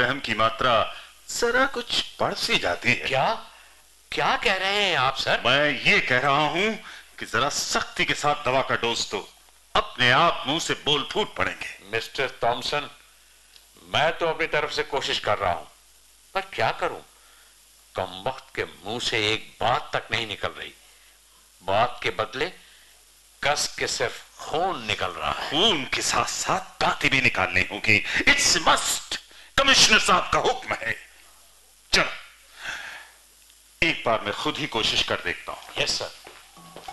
रहम की मात्रा जरा कुछ बढ़ सी जाती है। क्या क्या कह रहे हैं आप सर? मैं ये कह रहा हूं कि जरा सख्ती के साथ दवा का डोज दो, अपने आप मुंह से बोल फूट पड़ेंगे। मिस्टर थॉमसन, मैं तो अपनी तरफ से कोशिश कर रहा हूं, पर क्या करूं, कमबख्त के मुंह से एक बात तक नहीं निकल रही। बात के बदले कस के सिर्फ खून निकल रहा है। खून के साथ साथ बातें भी निकालनी होगी। इट्स मस्ट, कमिश्नर साहब का हुक्म है। चलो एक बार मैं खुद ही कोशिश कर देखता हूं। Yes sir.